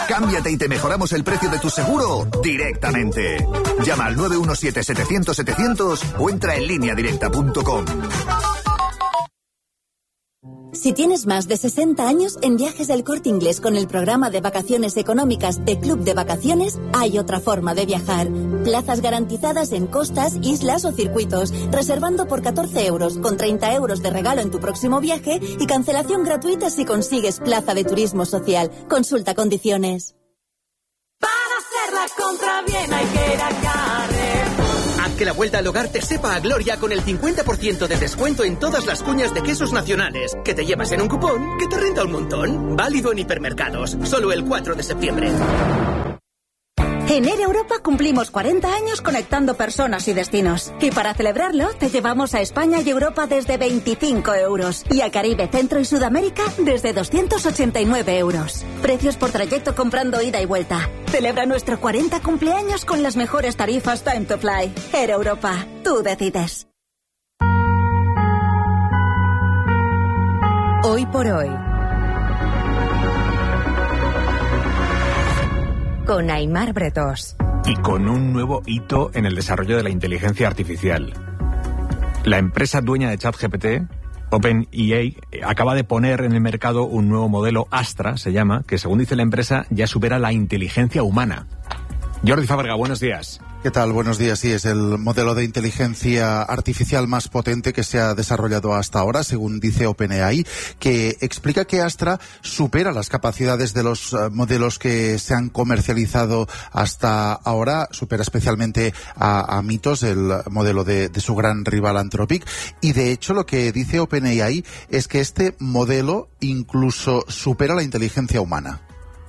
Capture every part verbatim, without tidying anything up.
Cámbiate y te mejoramos el precio de tu seguro directamente. Llama al nueve uno siete, setecientos, setecientos o entra en línea directa punto com. Si tienes más de sesenta años, en Viajes del Corte Inglés con el programa de vacaciones económicas de Club de Vacaciones, hay otra forma de viajar. Plazas garantizadas en costas, islas o circuitos, reservando por catorce euros, con treinta euros de regalo en tu próximo viaje y cancelación gratuita si consigues plaza de turismo social. Consulta condiciones. Para hacer la compra bien hay que ir a Carrefour. Haz que la vuelta al hogar te sepa a gloria con el cincuenta por ciento de descuento en todas las cuñas de quesos nacionales, que te llevas en un cupón que te renta un montón. Válido en hipermercados, solo el cuatro de septiembre. En Air Europa cumplimos cuarenta años conectando personas y destinos. Y para celebrarlo, te llevamos a España y Europa desde veinticinco euros. Y a Caribe, Centro y Sudamérica desde doscientos ochenta y nueve euros. Precios por trayecto comprando ida y vuelta. Celebra nuestro cuarenta cumpleaños con las mejores tarifas Time to Fly. Air Europa, tú decides. Hoy por hoy. Con Aimar Bretós. Y con un nuevo hito en el desarrollo de la inteligencia artificial. La empresa dueña de ChatGPT, OpenAI, acaba de poner en el mercado un nuevo modelo, Astra se llama, que según dice la empresa ya supera la inteligencia humana. Jordi Fábrega, buenos días. ¿Qué tal? Buenos días. Sí, es el modelo de inteligencia artificial más potente que se ha desarrollado hasta ahora, según dice OpenAI, que explica que Astra supera las capacidades de los uh, modelos que se han comercializado hasta ahora, supera especialmente a, a Mythos, el modelo de, de su gran rival Anthropic, y de hecho lo que dice OpenAI es que este modelo incluso supera la inteligencia humana.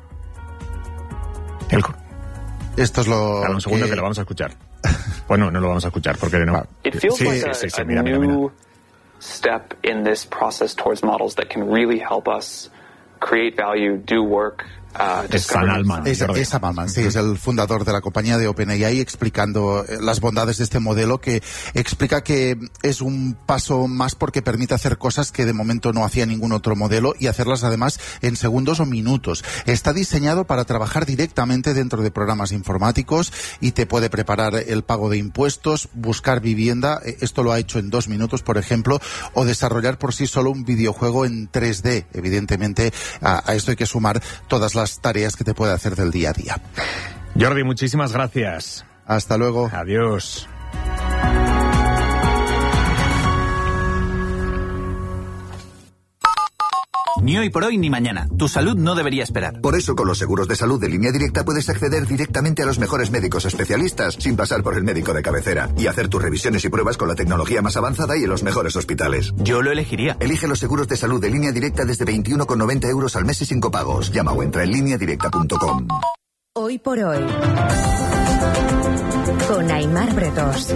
El Esto es lo Para un segundo que... que lo vamos a escuchar. Bueno, no lo vamos a escuchar porque no. It feels sí, like sí, a, sí, sí, a mira, mira, mira. new step in this process towards models that can really help us create value, do work. Uh, es Sam Altman. Es, es Sam Altman, sí, es el fundador de la compañía de OpenAI, explicando las bondades de este modelo, que explica que es un paso más porque permite hacer cosas que de momento no hacía ningún otro modelo y hacerlas además en segundos o minutos. Está diseñado para trabajar directamente dentro de programas informáticos y te puede preparar el pago de impuestos, buscar vivienda, esto lo ha hecho en dos minutos, por ejemplo, o desarrollar por sí solo un videojuego en tres D. Evidentemente, a, a esto hay que sumar todas las tareas que te puede hacer del día a día. Jordi, muchísimas gracias. Hasta luego. Adiós. Ni hoy por hoy ni mañana. Tu salud no debería esperar. Por eso, con los seguros de salud de Línea Directa puedes acceder directamente a los mejores médicos especialistas sin pasar por el médico de cabecera y hacer tus revisiones y pruebas con la tecnología más avanzada y en los mejores hospitales. Yo lo elegiría. Elige los seguros de salud de Línea Directa desde veintiuno con noventa euros al mes y sin copagos. Llama o entra en línea directa punto com. Hoy por hoy. Con Aimar Bretós.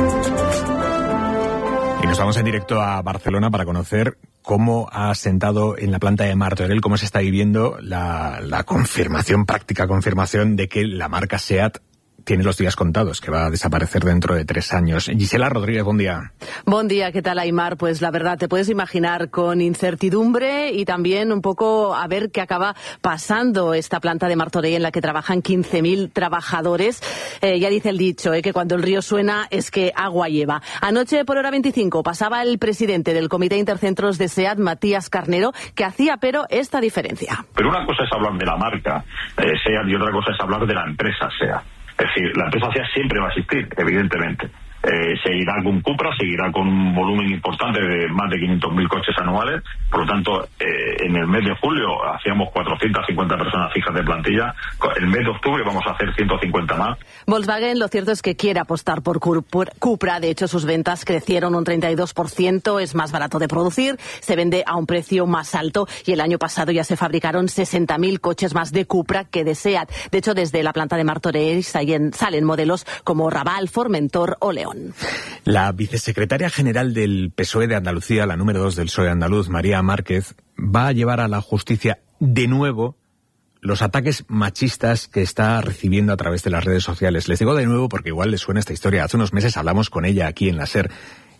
Y nos vamos en directo a Barcelona para conocer cómo ha sentado en la planta de Martorell, cómo se está viviendo la, la confirmación, práctica confirmación de que la marca SEAT tiene los días contados, que va a desaparecer dentro de tres años. Gisela Rodríguez, buen día. Buen día, ¿qué tal, Aimar? Pues la verdad, te puedes imaginar con incertidumbre y también un poco a ver qué acaba pasando esta planta de Martorell en la que trabajan quince mil trabajadores. Eh, ya dice el dicho, eh, que cuando el río suena es que agua lleva. Anoche, por hora veinticinco, pasaba el presidente del Comité Intercentros de SEAT, Matías Carnero, que hacía pero esta diferencia. Pero una cosa es hablar de la marca eh, SEAT y otra cosa es hablar de la empresa SEAT. Es decir, la empresa SEAT siempre va a existir, evidentemente. Eh, seguirá con Cupra, seguirá con un volumen importante de más de quinientos mil coches anuales. Por lo tanto, eh, en el mes de julio hacíamos cuatrocientas cincuenta personas fijas de plantilla. El mes de octubre vamos a hacer ciento cincuenta más. Volkswagen, lo cierto es que quiere apostar por Cupra. De hecho, sus ventas crecieron un treinta y dos por ciento. Es más barato de producir, se vende a un precio más alto y el año pasado ya se fabricaron sesenta mil coches más de Cupra que de SEAT. De hecho, desde la planta de Martorell salen, salen modelos como Raval, Formentor o León. La vicesecretaria general del P S O E de Andalucía, la número dos del P S O E andaluz, María Márquez, va a llevar a la justicia de nuevo los ataques machistas que está recibiendo a través de las redes sociales. Les digo de nuevo porque igual les suena esta historia. Hace unos meses hablamos con ella aquí en la SER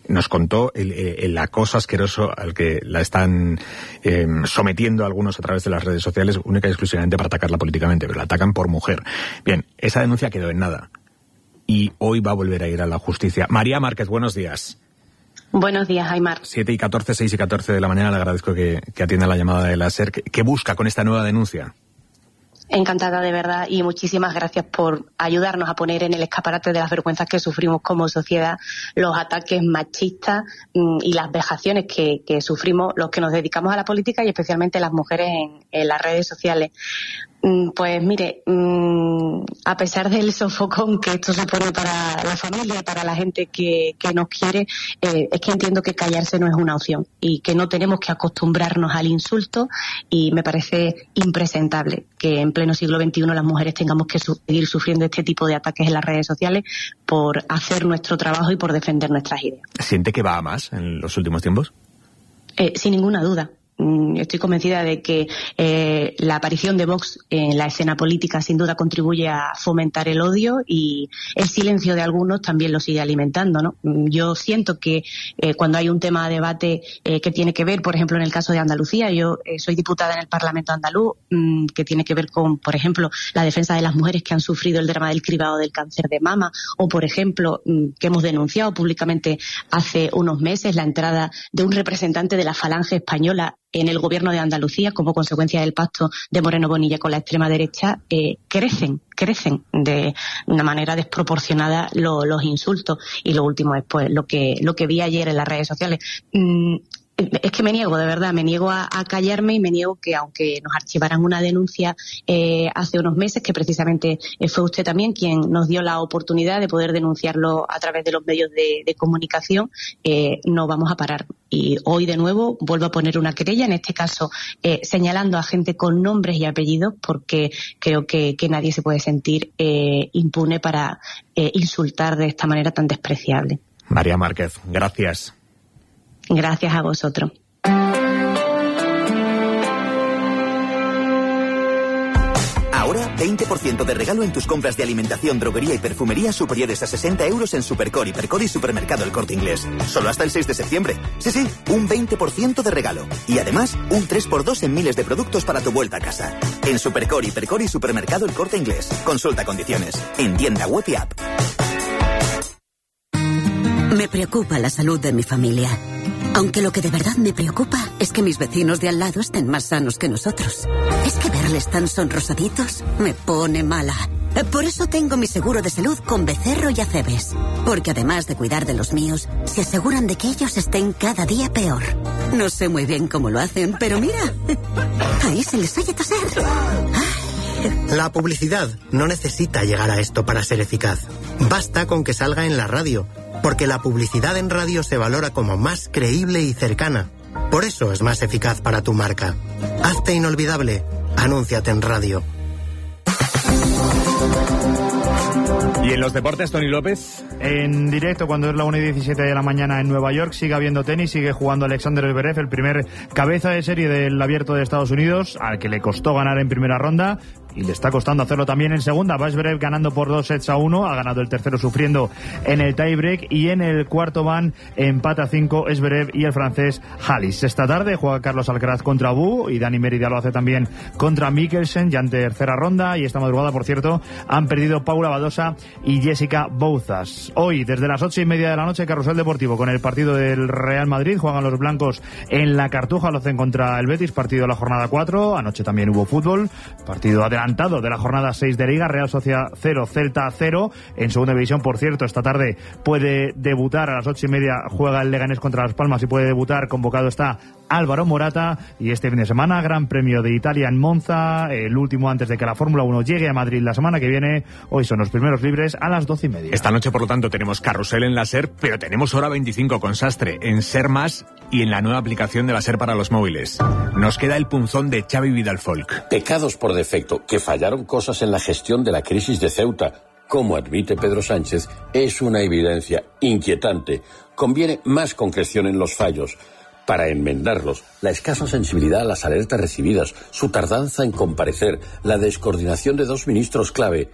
nos contó el, el acoso asqueroso al que la están eh, sometiendo algunos a través de las redes sociales, única y exclusivamente para atacarla políticamente, pero la atacan por mujer. Bien, esa denuncia quedó en nada y hoy va a volver a ir a la justicia. María Márquez, buenos días. Buenos días, Aimar. siete y catorce, seis y catorce de la mañana, le agradezco que, que atienda la llamada de la SER. ¿Qué, qué busca con esta nueva denuncia? Encantada, de verdad, y muchísimas gracias por ayudarnos a poner en el escaparate de las vergüenzas que sufrimos como sociedad, los ataques machistas mmm, y las vejaciones que, que sufrimos los que nos dedicamos a la política y especialmente las mujeres en, en las redes sociales. Pues mire, a pesar del sofocón que esto supone para la familia, para la gente que, que nos quiere, eh, es que entiendo que callarse no es una opción y que no tenemos que acostumbrarnos al insulto, y me parece impresentable que en pleno siglo veintiuno las mujeres tengamos que su- seguir sufriendo este tipo de ataques en las redes sociales por hacer nuestro trabajo y por defender nuestras ideas. ¿Siente que va a más en los últimos tiempos? Eh, sin ninguna duda. Estoy convencida de que eh, la aparición de Vox en la escena política sin duda contribuye a fomentar el odio, y el silencio de algunos también lo sigue alimentando, ¿no? Yo siento que eh, cuando hay un tema de debate eh, que tiene que ver, por ejemplo, en el caso de Andalucía, yo eh, soy diputada en el Parlamento andaluz, mmm, que tiene que ver con, por ejemplo, la defensa de las mujeres que han sufrido el drama del cribado del cáncer de mama, o, por ejemplo, mmm, que hemos denunciado públicamente hace unos meses la entrada de un representante de la Falange española en el gobierno de Andalucía como consecuencia del pacto de Moreno Bonilla con la extrema derecha, eh, crecen, crecen de una manera desproporcionada lo, los insultos. Y lo último es pues lo que lo que vi ayer en las redes sociales. Mm, Es que me niego, de verdad, me niego a, a callarme, y me niego que, aunque nos archivaran una denuncia eh, hace unos meses, que precisamente eh, fue usted también quien nos dio la oportunidad de poder denunciarlo a través de los medios de, de comunicación, eh, no vamos a parar. Y hoy, de nuevo, vuelvo a poner una querella, en este caso eh, señalando a gente con nombres y apellidos, porque creo que, que nadie se puede sentir eh, impune para eh, insultar de esta manera tan despreciable. María Márquez, gracias. Gracias a vosotros. Ahora, veinte por ciento de regalo en tus compras de alimentación, droguería y perfumería superiores a sesenta euros en Supercore, Hipercor y Supermercado El Corte Inglés. Solo hasta el seis de septiembre. Sí, sí, un veinte por ciento de regalo. Y además, un tres por dos en miles de productos para tu vuelta a casa. En Supercore, Hipercor y Supermercado El Corte Inglés. Consulta condiciones. En tienda web y app. Me preocupa la salud de mi familia. Aunque lo que de verdad me preocupa es que mis vecinos de al lado estén más sanos que nosotros. Es que verles tan sonrosaditos me pone mala. Por eso tengo mi seguro de salud con Becerro y Acebes. Porque además de cuidar de los míos, se aseguran de que ellos estén cada día peor. No sé muy bien cómo lo hacen, pero mira, ahí se les oye toser. La publicidad no necesita llegar a esto para ser eficaz. Basta con que salga en la radio, porque la publicidad en radio se valora como más creíble y cercana. Por eso es más eficaz para tu marca. Hazte inolvidable. Anúnciate en radio. ¿Y en los deportes, Tony López? En directo, cuando es la una y diecisiete de la mañana en Nueva York, sigue habiendo tenis, sigue jugando Alexander Zverev, el primer cabeza de serie del Abierto de Estados Unidos, al que le costó ganar en primera ronda. Y le está costando hacerlo también en segunda. Va Zverev ganando por dos sets a uno. Ha ganado el tercero sufriendo en el tiebreak. Y en el cuarto van empata cinco Zverev y el francés Halis. Esta tarde juega Carlos Alcaraz contra Bu. Y Dani Mérida lo hace también contra Mikkelsen, ya en tercera ronda. Y esta madrugada, por cierto, han perdido Paula Badosa y Jessica Bouzas. Hoy, desde las ocho y media de la noche, Carrusel Deportivo con el partido del Real Madrid. Juegan los blancos en la Cartuja. Lo hacen contra el Betis. Partido de la jornada cuatro. Anoche también hubo fútbol. Partido adelantado de la jornada seis de Liga. Real Sociedad cero, Celta cero. En segunda división, por cierto, esta tarde puede debutar a las ocho y media, juega el Leganés contra Las Palmas y puede debutar. Convocado está Álvaro Morata. Y este fin de semana, Gran Premio de Italia en Monza, el último antes de que la Fórmula uno llegue a Madrid la semana que viene. Hoy son los primeros libres a las doce y media. Esta noche, por lo tanto, tenemos carrusel en la SER, pero tenemos hora veinticinco con Sastre en SER Más y en la nueva aplicación de la SER para los móviles. Nos queda el punzón de Xavi Vidal Folk. Pecados por defecto, que fallaron cosas en la gestión de la crisis de Ceuta. Como admite Pedro Sánchez, es una evidencia inquietante. Conviene más concreción en los fallos. Para enmendarlos, la escasa sensibilidad a las alertas recibidas, su tardanza en comparecer, la descoordinación de dos ministros clave.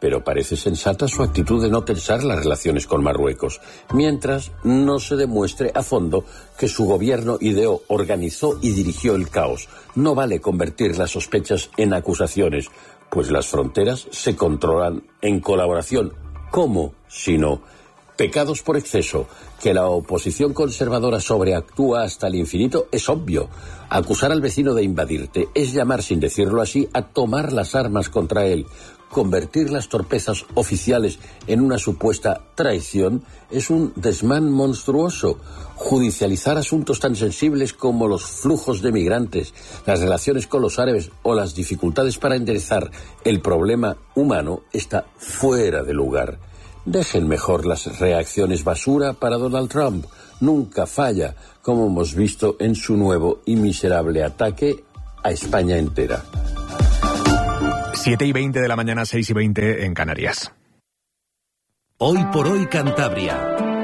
pero parece sensata su actitud de no tensar las relaciones con Marruecos, mientras no se demuestre a fondo que su gobierno ideó, organizó y dirigió el caos. No vale convertir las sospechas en acusaciones, pues las fronteras se controlan en colaboración. ¿Cómo? Si no, pecados por exceso. Que la oposición conservadora sobreactúa hasta el infinito es obvio. Acusar al vecino de invadirte es llamar, sin decirlo así, a tomar las armas contra él. Convertir las torpezas oficiales en una supuesta traición es un desmán monstruoso. Judicializar asuntos tan sensibles como los flujos de migrantes, las relaciones con los árabes o las dificultades para enderezar el problema humano está fuera de lugar. Dejen mejor las reacciones basura para Donald Trump. Nunca falla, como hemos visto en su nuevo y miserable ataque a España entera. siete y veinte de la mañana, seis y veinte en Canarias. Hoy por hoy Cantabria.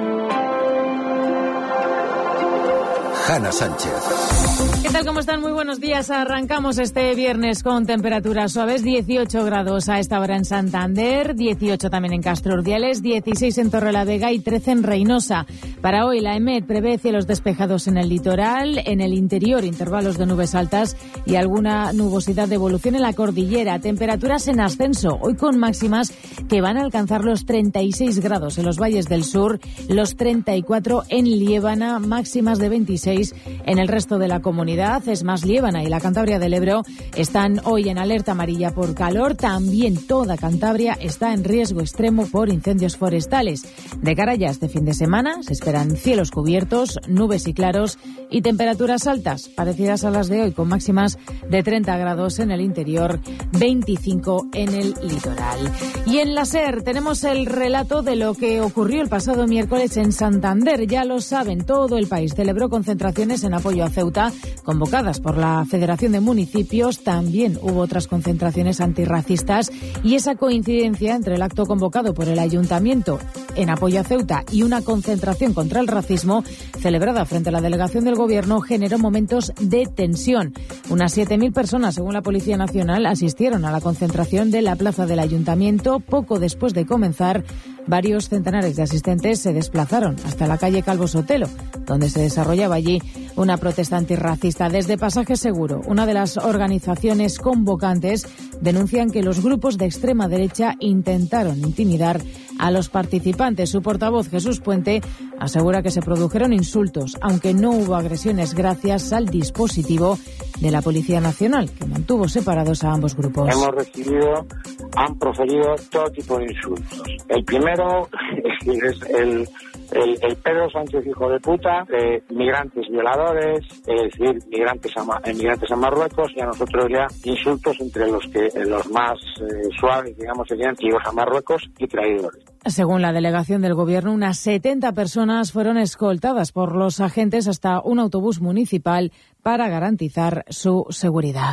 Hanna Sánchez. ¿Qué tal? ¿Cómo están? Muy buenos días. Arrancamos este viernes con temperaturas suaves, dieciocho grados a esta hora en Santander, dieciocho también en Castro Urdiales, dieciséis en Torrelavega y trece en Reynosa. Para hoy la EMET prevé cielos despejados en el litoral, en el interior intervalos de nubes altas y alguna nubosidad de evolución en la cordillera. Temperaturas en ascenso, hoy con máximas que van a alcanzar los treinta y seis grados en los valles del sur, los treinta y cuatro en Liébana, máximas de veintiséis en el resto de la comunidad. Es más, Liébana y la Cantabria del Ebro están hoy en alerta amarilla por calor. También toda Cantabria está en riesgo extremo por incendios forestales. De cara ya a este fin de semana se esperan cielos cubiertos, nubes y claros y temperaturas altas parecidas a las de hoy, con máximas de treinta grados en el interior, veinticinco en el litoral. Y en la SER tenemos el relato de lo que ocurrió el pasado miércoles en Santander. Ya lo saben, todo el país celebró concentraciones en apoyo a Ceuta, convocadas por la Federación de Municipios. También hubo otras concentraciones antirracistas y esa coincidencia entre el acto convocado por el Ayuntamiento en apoyo a Ceuta y una concentración contra el racismo celebrada frente a la delegación del Gobierno generó momentos de tensión. Unas siete mil personas, según la Policía Nacional, asistieron a la concentración de la plaza del Ayuntamiento. Poco después de comenzar, varios centenares de asistentes se desplazaron hasta la calle Calvo Sotelo, donde se desarrollaba allí una protesta antirracista. Desde Pasaje Seguro, una de las organizaciones convocantes, denuncian que los grupos de extrema derecha intentaron intimidar a los participantes. Su portavoz, Jesús Puente, asegura que se produjeron insultos, aunque no hubo agresiones gracias al dispositivo de la Policía Nacional, que mantuvo separados a ambos grupos. Hemos recibido, han proferido todo tipo de insultos. El primero es el... El, el Pedro Sánchez hijo de puta, eh, migrantes violadores, es decir, migrantes a, migrantes a Marruecos, y a nosotros ya insultos entre los que eh, los más eh, suaves, digamos, serían hijos a Marruecos y traidores. Según la delegación del Gobierno, unas setenta personas fueron escoltadas por los agentes hasta un autobús municipal para garantizar su seguridad.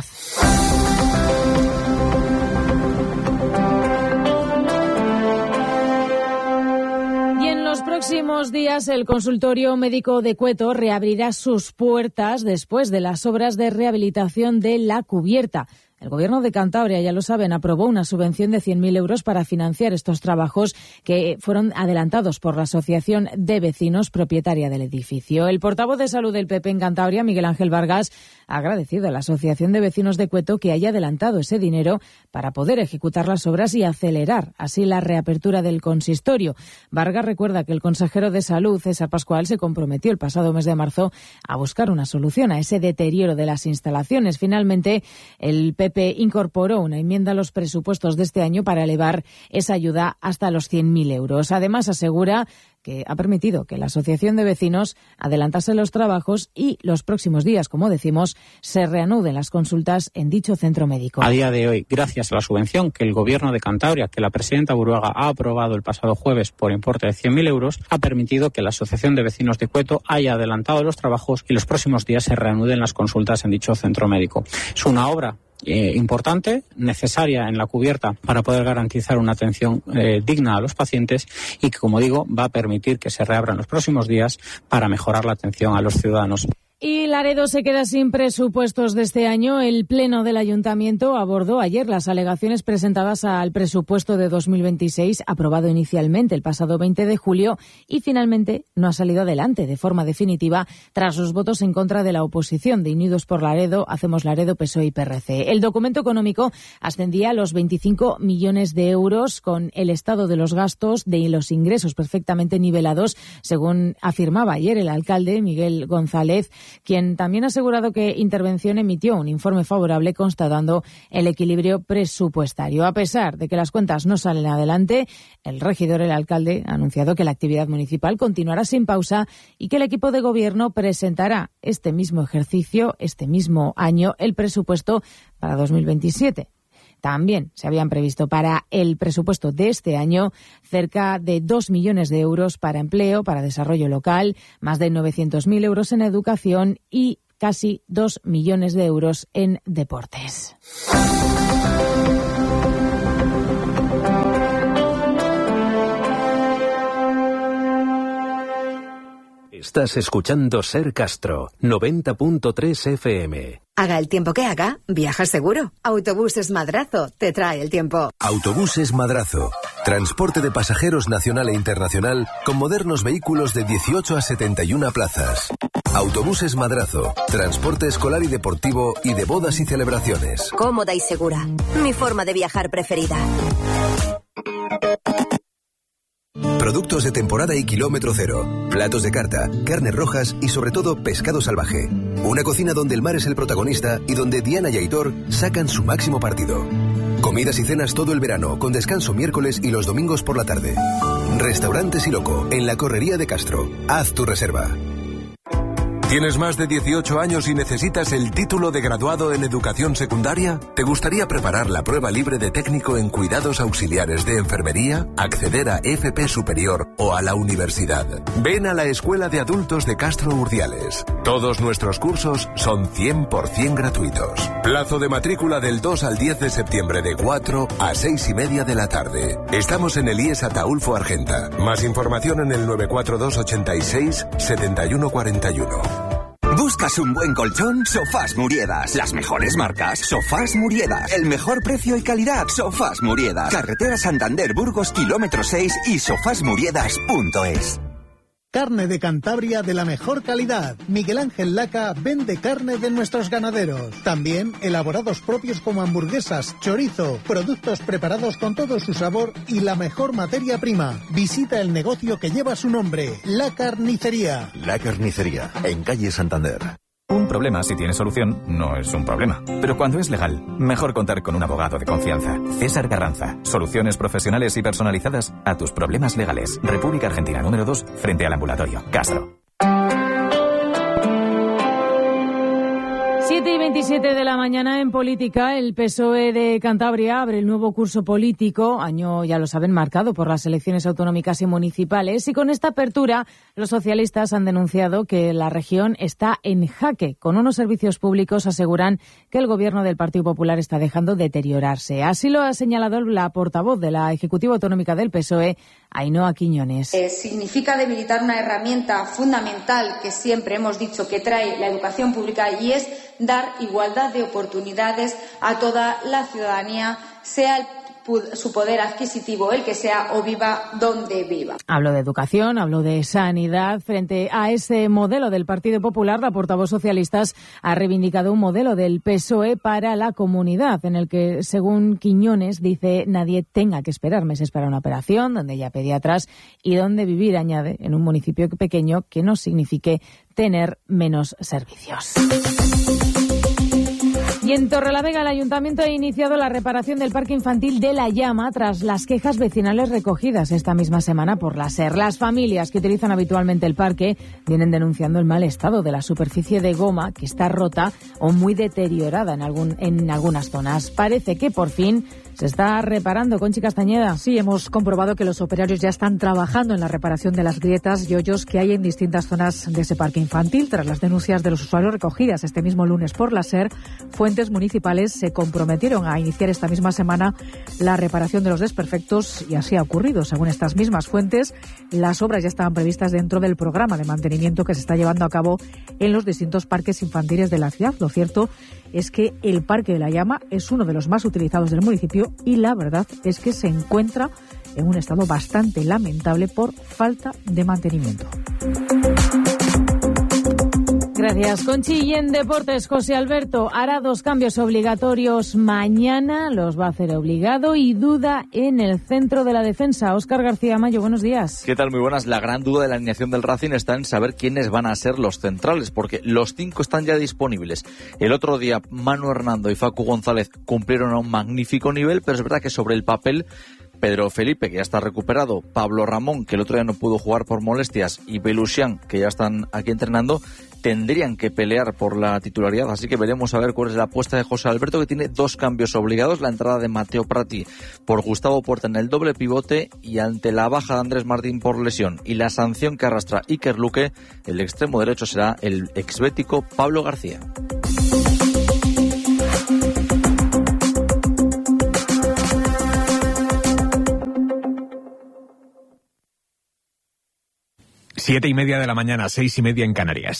En los próximos días, el consultorio médico de Cueto reabrirá sus puertas después de las obras de rehabilitación de la cubierta. El Gobierno de Cantabria, ya lo saben, aprobó una subvención de cien mil euros para financiar estos trabajos que fueron adelantados por la Asociación de Vecinos propietaria del edificio. El portavoz de Salud del P P en Cantabria, Miguel Ángel Vargas, ha agradecido a la Asociación de Vecinos de Cueto que haya adelantado ese dinero para poder ejecutar las obras y acelerar así la reapertura del consistorio. Vargas recuerda que el consejero de Salud, César Pascual, se comprometió el pasado mes de marzo a buscar una solución a ese deterioro de las instalaciones. Finalmente, el P P incorporó una enmienda a los presupuestos de este año para elevar esa ayuda hasta los cien mil euros. Además, asegura que ha permitido que la Asociación de Vecinos adelantase los trabajos y los próximos días, como decimos, se reanuden las consultas en dicho centro médico. A día de hoy, gracias a la subvención que el Gobierno de Cantabria, que la presidenta Buruaga ha aprobado el pasado jueves por importe de cien mil euros, ha permitido que la Asociación de Vecinos de Cueto haya adelantado los trabajos y los próximos días se reanuden las consultas en dicho centro médico. Es una obra Eh, importante, necesaria en la cubierta para poder garantizar una atención eh, digna a los pacientes y que, como digo, va a permitir que se reabran los próximos días para mejorar la atención a los ciudadanos. Y Laredo se queda sin presupuestos de este año. El Pleno del Ayuntamiento abordó ayer las alegaciones presentadas al presupuesto de dos mil veintiséis, aprobado inicialmente el pasado veinte de julio, y finalmente no ha salido adelante de forma definitiva tras los votos en contra de la oposición de Unidos por Laredo, Hacemos Laredo, P S O E y P R C. El documento económico ascendía a los veinticinco millones de euros, con el estado de los gastos de los ingresos perfectamente nivelados, según afirmaba ayer el alcalde Miguel González, quien también ha asegurado que Intervención emitió un informe favorable constatando el equilibrio presupuestario. A pesar de que las cuentas no salen adelante, el regidor, el alcalde, ha anunciado que la actividad municipal continuará sin pausa y que el equipo de gobierno presentará este mismo ejercicio, este mismo año, el presupuesto para dos mil veintisiete. También se habían previsto para el presupuesto de este año cerca de dos millones de euros para empleo, para desarrollo local, más de novecientos mil euros en educación y casi dos millones de euros en deportes. Estás escuchando Ser Castro, noventa punto tres F M. Haga el tiempo que haga, viaja seguro. Autobuses Madrazo te trae el tiempo. Autobuses Madrazo. Transporte de pasajeros nacional e internacional con modernos vehículos de dieciocho a setenta y una plazas. Autobuses Madrazo. Transporte escolar y deportivo y de bodas y celebraciones. Cómoda y segura. Mi forma de viajar preferida. Productos de temporada y kilómetro cero, platos de carta, carnes rojas y sobre todo pescado salvaje. Una cocina donde el mar es el protagonista y donde Diana y Aitor sacan su máximo partido. Comidas y cenas todo el verano, con descanso miércoles y los domingos por la tarde. Restaurante Siloco, en la Correría de Castro. Haz tu reserva. ¿Tienes más de dieciocho años y necesitas el título de graduado en educación secundaria? ¿Te gustaría preparar la prueba libre de técnico en cuidados auxiliares de enfermería, acceder a F P superior o a la universidad? Ven a la Escuela de Adultos de Castro Urdiales. Todos nuestros cursos son cien por ciento gratuitos. Plazo de matrícula del dos al diez de septiembre de cuatro a seis y media de la tarde. Estamos en el I E S Ataulfo Argenta. Más información en el nueve cuatro dos ochenta y seis setenta y uno cuarenta y uno. ¿Buscas un buen colchón? Sofás Muriedas. Las mejores marcas. Sofás Muriedas. El mejor precio y calidad. Sofás Muriedas. Carretera Santander Burgos, kilómetro seis y sofás muriedas punto es. Carne de Cantabria de la mejor calidad. Miguel Ángel Laca vende carne de nuestros ganaderos. También elaborados propios como hamburguesas, chorizo, productos preparados con todo su sabor y la mejor materia prima. Visita el negocio que lleva su nombre, La Carnicería. La Carnicería, en calle Santander. Un problema, si tiene solución, no es un problema. Pero cuando es legal, mejor contar con un abogado de confianza. César Carranza. Soluciones profesionales y personalizadas a tus problemas legales. República Argentina número dos, frente al ambulatorio. Castro. siete y veintisiete de la mañana en política. El P S O E de Cantabria abre el nuevo curso político, año, ya lo saben, marcado por las elecciones autonómicas y municipales. Y con esta apertura, los socialistas han denunciado que la región está en jaque. Con unos servicios públicos aseguran que el gobierno del Partido Popular está dejando deteriorarse. Así lo ha señalado la portavoz de la Ejecutiva Autonómica del P S O E, Ainhoa Quiñones. Eh, significa debilitar una herramienta fundamental que siempre hemos dicho que trae la educación pública, y es dar igualdad de oportunidades a toda la ciudadanía, sea el su poder adquisitivo el que sea o viva donde viva. Habló de educación, habló de sanidad. Frente a ese modelo del Partido Popular, la portavoz socialistas ha reivindicado un modelo del P S O E para la comunidad, en el que, según Quiñones, dice, nadie tenga que esperar meses para una operación, donde haya pediatras y donde vivir, añade, en un municipio pequeño que no signifique tener menos servicios. Y en Torrelavega, el Ayuntamiento ha iniciado la reparación del Parque Infantil de La Llama tras las quejas vecinales recogidas esta misma semana por la SER. Las familias que utilizan habitualmente el parque vienen denunciando el mal estado de la superficie de goma, que está rota o muy deteriorada en, algún, en algunas zonas. Parece que por fin se está reparando. Conchi Castañeda. Sí, hemos comprobado que los operarios ya están trabajando en la reparación de las grietas y hoyos que hay en distintas zonas de ese parque infantil. Tras las denuncias de los usuarios recogidas este mismo lunes por la SER, fuentes municipales se comprometieron a iniciar esta misma semana la reparación de los desperfectos y así ha ocurrido. Según estas mismas fuentes, las obras ya estaban previstas dentro del programa de mantenimiento que se está llevando a cabo en los distintos parques infantiles de la ciudad. Lo cierto es que el Parque de la Llama es uno de los más utilizados del municipio y la verdad es que se encuentra en un estado bastante lamentable por falta de mantenimiento. Gracias, Conchi. Y en deportes, José Alberto hará dos cambios obligatorios mañana, los va a hacer obligado y duda en el centro de la defensa. Óscar García Mayo, buenos días. ¿Qué tal? Muy buenas. La gran duda de la alineación del Racing está en saber quiénes van a ser los centrales, porque los cinco están ya disponibles. El otro día, Manu Hernando y Facu González cumplieron a un magnífico nivel, pero es verdad que sobre el papel, Pedro Felipe, que ya está recuperado, Pablo Ramón, que el otro día no pudo jugar por molestias, y Belusian, que ya están aquí entrenando, tendrían que pelear por la titularidad, así que veremos a ver cuál es la apuesta de José Alberto, que tiene dos cambios obligados: la entrada de Mateo Prati por Gustavo Puerta en el doble pivote, y ante la baja de Andrés Martín por lesión y la sanción que arrastra Iker Luque, el extremo derecho será el exbético Pablo García. Siete y media de la mañana, seis y media en Canarias.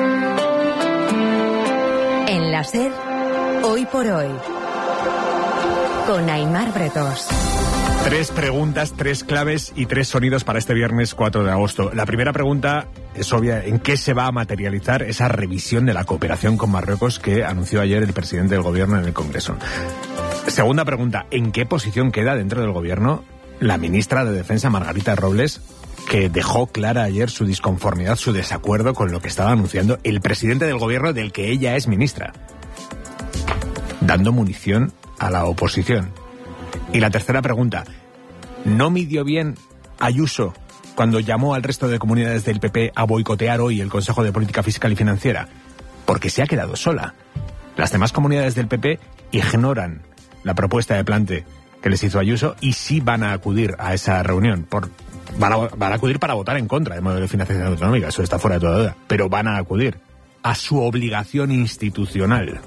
En la SER, hoy por hoy, con Aimar Bretos. Tres preguntas, tres claves y tres sonidos para este viernes cuatro de agosto. La primera pregunta es obvia: ¿en qué se va a materializar esa revisión de la cooperación con Marruecos que anunció ayer el presidente del gobierno en el Congreso? Segunda pregunta: ¿en qué posición queda dentro del gobierno la ministra de Defensa, Margarita Robles, que dejó clara ayer su disconformidad, su desacuerdo con lo que estaba anunciando el presidente del gobierno del que ella es ministra, dando munición a la oposición? Y la tercera pregunta: ¿no midió bien Ayuso cuando llamó al resto de comunidades del P P a boicotear hoy el Consejo de Política Fiscal y Financiera? Porque se ha quedado sola. Las demás comunidades del P P ignoran la propuesta de plante que les hizo Ayuso y sí van a acudir a esa reunión. Por, van, a, van a acudir para votar en contra del modelo de financiación autonómica, eso está fuera de toda duda, pero van a acudir a su obligación institucional.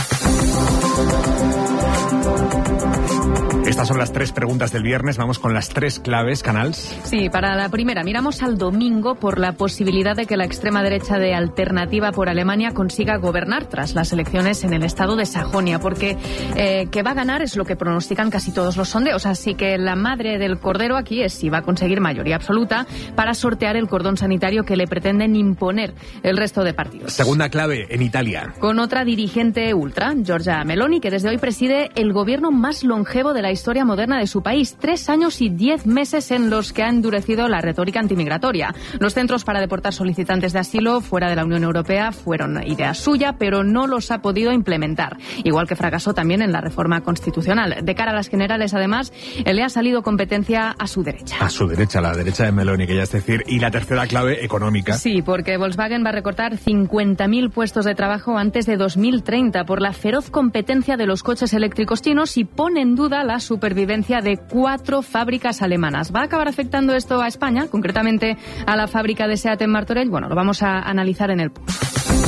Estas son las tres preguntas del viernes. Vamos con las tres claves, Canals. Sí, para la primera, miramos al domingo por la posibilidad de que la extrema derecha de Alternativa por Alemania consiga gobernar tras las elecciones en el estado de Sajonia, porque eh, que va a ganar es lo que pronostican casi todos los sondeos. Así que la madre del cordero aquí es si va a conseguir mayoría absoluta para sortear el cordón sanitario que le pretenden imponer el resto de partidos. Segunda clave, en Italia. Con otra dirigente ultra, Giorgia Meloni, que desde hoy preside el gobierno más longevo de la historia historia moderna de su país. Tres años y diez meses en los que ha endurecido la retórica antimigratoria. Los centros para deportar solicitantes de asilo fuera de la Unión Europea fueron idea suya, pero no los ha podido implementar. Igual que fracasó también en la reforma constitucional. De cara a las generales, además, le ha salido competencia a su derecha. A su derecha, la derecha de Meloni, que ya es decir. Y la tercera clave, económica. Sí, porque Volkswagen va a recortar cincuenta mil puestos de trabajo antes de dos mil treinta por la feroz competencia de los coches eléctricos chinos y pone en duda la supervivencia de cuatro fábricas alemanas. ¿Va a acabar afectando esto a España, concretamente a la fábrica de SEAT en Martorell? Bueno, lo vamos a analizar en el post.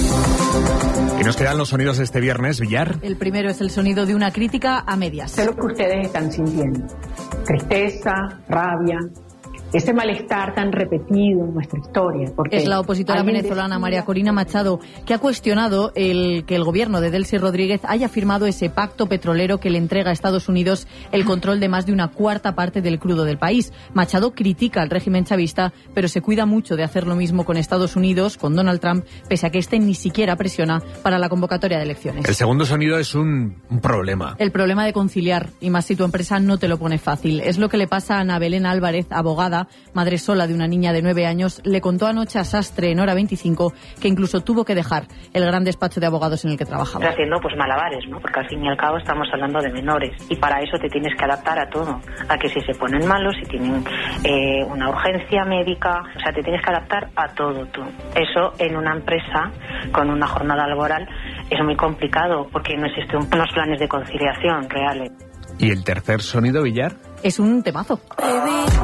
Y nos quedan los sonidos de este viernes, Villar. El primero es el sonido de una crítica a medias. Sé lo que ustedes están sintiendo. Tristeza, rabia, ese malestar tan repetido en nuestra historia. Porque es la opositora venezolana decía... María Corina Machado, que ha cuestionado el que el gobierno de Delcy Rodríguez haya firmado ese pacto petrolero que le entrega a Estados Unidos el control de más de una cuarta parte del crudo del país. Machado critica al régimen chavista, pero se cuida mucho de hacer lo mismo con Estados Unidos, con Donald Trump, pese a que este ni siquiera presiona para la convocatoria de elecciones. El segundo sonido es un, un problema. El problema de conciliar, y más si tu empresa no te lo pone fácil. Es lo que le pasa a Ana Belén Álvarez, abogada, madre sola de una niña de nueve años, le contó anoche a Sastre en Hora veinticinco que incluso tuvo que dejar el gran despacho de abogados en el que trabajaba. Haciendo pues malabares, ¿no? Porque al fin y al cabo estamos hablando de menores y para eso te tienes que adaptar a todo, a que si se ponen malos, si tienen eh, una urgencia médica, o sea, te tienes que adaptar a todo tú. Eso en una empresa con una jornada laboral es muy complicado porque no existen unos planes de conciliación reales. ¿Y el tercer sonido, Villar? Es un temazo.